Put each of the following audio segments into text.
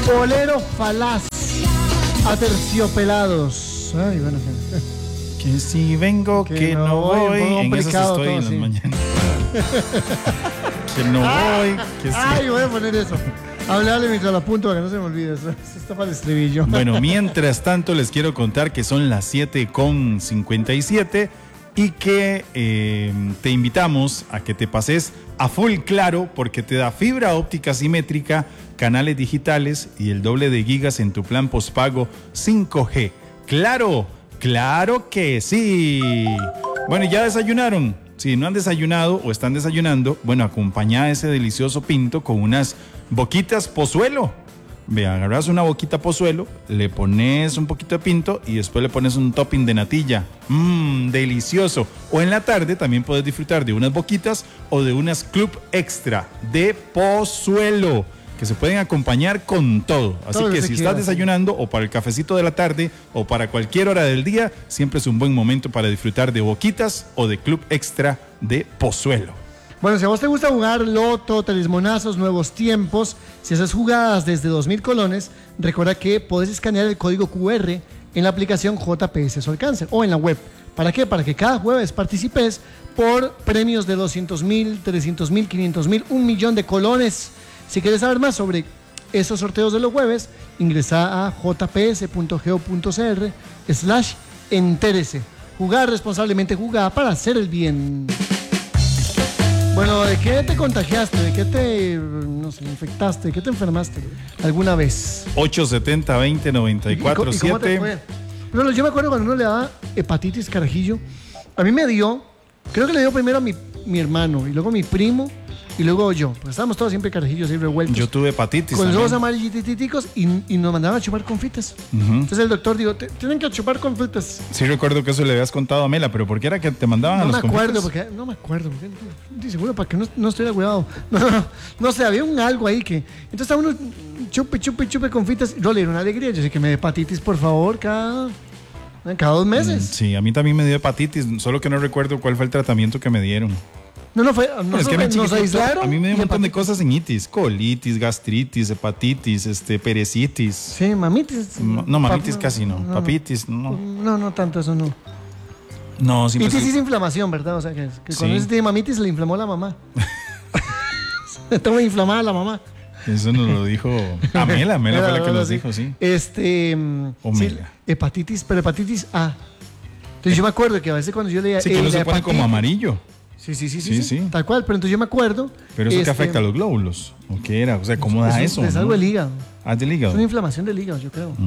Bolero falaz. Aterciopelados. Ay, bueno. Que si vengo, que no voy. En eso estoy en las mañanas. Que no voy. Que sí. Ay, voy a poner eso. Hablarle mientras lo apunto para que no se me olvide. Eso está para el estribillo. Bueno, mientras tanto les quiero contar que son las 7:57 y que te invitamos a que te pases a full Claro porque te da fibra óptica simétrica, canales digitales y el doble de gigas en tu plan postpago 5G. ¡Claro! ¡Claro que sí! Bueno, ¿ya desayunaron? Si no han desayunado o están desayunando, bueno, acompañá ese delicioso pinto con unas boquitas Pozuelo. Ve, agarras una boquita Pozuelo, le pones un poquito de pinto y después le pones un topping de natilla. Delicioso. O en la tarde también puedes disfrutar de unas boquitas o de unas Club Extra de Pozuelo, que se pueden acompañar con todo. Así que si estás desayunando o para el cafecito de la tarde o para cualquier hora del día, siempre es un buen momento para disfrutar de boquitas o de Club Extra de Pozuelo. Bueno, si a vos te gusta jugar loto, telismonazos, nuevos tiempos, si haces jugadas desde 2.000 colones, recuerda que podés escanear el código QR en la aplicación JPS a su alcance o en la web. ¿Para qué? Para que cada jueves participes por premios de 200.000, 300.000, 500.000, 1 millón de colones. Si quieres saber más sobre esos sorteos de los jueves, ingresa a jps.go.cr/entérese. Jugar responsablemente, jugar para hacer el bien. Bueno, ¿de qué te contagiaste? ¿De qué te infectaste? ¿De qué te enfermaste alguna vez? 870-20-94-7. ¿Cómo te fue? Bueno, yo me acuerdo cuando uno le daba hepatitis, carajillo. A mí me dio, creo que le dio primero a mi hermano y luego a mi primo y luego yo. Pues estábamos todos siempre carajillos y revueltos. Yo tuve hepatitis con los también. ojos amarillititicos y nos mandaban a chupar confites. Entonces el doctor dijo, tienen que chupar confites. Sí recuerdo que eso le habías contado a Mela, pero ¿por qué era que te mandaban a los confites? No me acuerdo, porque estoy seguro para que no estuviera cuidado. No sé, había un algo ahí que... Entonces estaba uno chupe confites. Yo le dieron una alegría, yo sé que me dé hepatitis, por favor, cada 2 meses. Sí, a mí también me dio hepatitis, solo que no recuerdo cuál fue el tratamiento que me dieron. Nos aislaron. A mí me dio un montón de cosas en itis, colitis, gastritis, hepatitis, perecitis. Sí, mamitis. No, mamitis casi no. Papitis, no. No tanto eso no. No, sí. Itis es inflamación, ¿verdad? O sea, que cuando se tiene mamitis le inflamó la mamá. Estaba inflamada la mamá. Eso nos lo dijo Mela fue la que nos dijo, sí. O Mela. Hepatitis, pero hepatitis A. Entonces yo me acuerdo que a veces cuando yo leía... Sí, que no se pone como amarillo. Sí, tal cual, pero entonces yo me acuerdo... Pero eso que afecta a los glóbulos, ¿o qué era? O sea, ¿cómo da eso? Es algo del hígado. Del hígado. Es una inflamación del hígado, yo creo.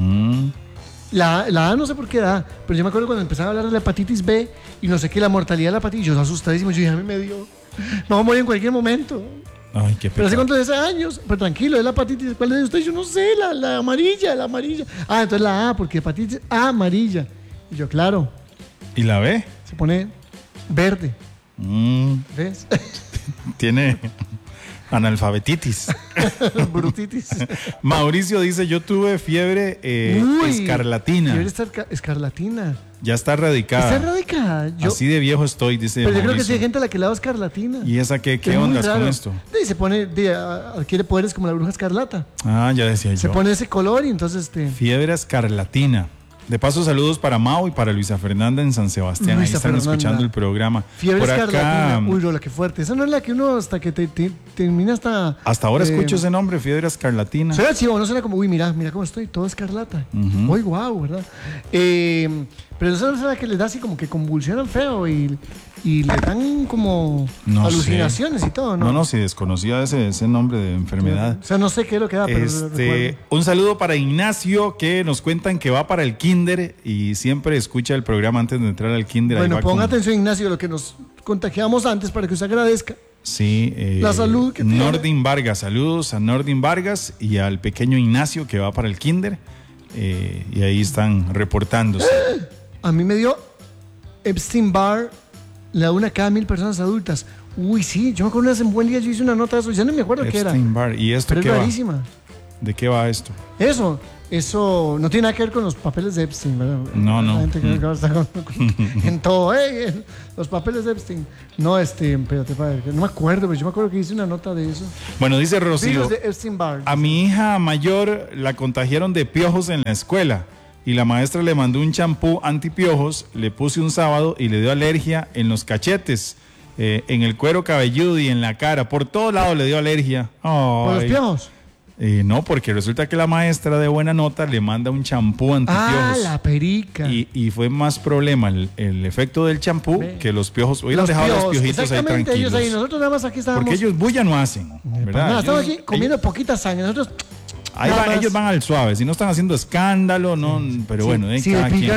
La A no sé por qué da, pero yo me acuerdo cuando empezaba a hablar de la hepatitis B y no sé qué, la mortalidad de la hepatitis, yo asustadísimo, yo dije, a mí me dio... Me voy a morir en cualquier momento. Ay, qué pecado. Pero hace cuántos de esos años, pero tranquilo, es la hepatitis, ¿cuál de usted? Yo no sé, la amarilla. Ah, entonces la A, porque hepatitis A amarilla. Y yo, claro. ¿Y la B? Se pone verde. ¿Ves? Tiene analfabetitis. Brutitis. Mauricio dice, yo tuve fiebre escarlatina. Fiebre escarlatina. Ya está erradicada. ¿Está erradicada? Así de viejo estoy, dice Pero Mauricio. yo creo que sí hay gente a la que le da escarlatina. ¿Y esa qué ondas con esto? Y se pone, adquiere poderes como la bruja escarlata. Ah, ya decía yo. Se pone ese color y entonces... Fiebre escarlatina. De paso, saludos para Mau y para Luisa Fernanda en San Sebastián. Ahí están escuchando el programa. Fiebre por escarlatina. Acá, uy, Rola, qué fuerte. Esa no es la que uno hasta que termina hasta... Hasta ahora escucho ese nombre, fiebre escarlatina. Suena chivo, no suena como, uy, mira cómo estoy, todo escarlata. Uy, guau, ¿verdad? Pero esa no es la que les da así como que convulsionan feo y le dan como alucinaciones y todo, ¿no? No, sí, desconocía ese nombre de enfermedad. O sea, no sé qué es lo que da, pero un saludo para Ignacio, que nos cuentan que va para el kinder y siempre escucha el programa antes de entrar al kinder. Bueno, ponga atención, Ignacio, lo que nos contagiamos antes para que usted agradezca. Sí, la salud que tiene. Nordin Vargas, saludos a Nordin Vargas y al pequeño Ignacio que va para el kinder y ahí están reportándose. A mí me dio Epstein-Barr, le da una cada 1,000 personas adultas. Uy, sí, yo me acuerdo en buen día yo hice una nota de eso, ya no me acuerdo qué era. Epstein-Barr, ¿y esto pero qué es va? rarísima. ¿De qué va esto? Eso no tiene nada que ver con los papeles de Epstein, ¿verdad? No. La gente cree que ahora está en todo, los papeles de Epstein. No, espérate, padre, no me acuerdo, pero yo me acuerdo que hice una nota de eso. Bueno, dice Rocío, Virus de Epstein-Barr. a mi hija mayor la contagiaron de piojos en la escuela y la maestra le mandó un champú antipiojos, le puse un sábado y le dio alergia en los cachetes, en el cuero cabelludo y en la cara. Por todos lados le dio alergia. ¿Por los piojos? No, porque resulta que la maestra de buena nota le manda un champú antipiojos. Ah, la perica. Y fue más problema el efecto del champú que los piojos. Hubieran dejado los piojitos ahí tranquilos. Ellos ahí, nosotros nada más aquí estábamos. Porque ellos bulla no hacen, ¿verdad? Nada, estamos aquí comiendo poquita sangre. Nosotros. Ahí van, ellos van al suave. Si no están haciendo escándalo, no. Pero bueno, sí, cada quien.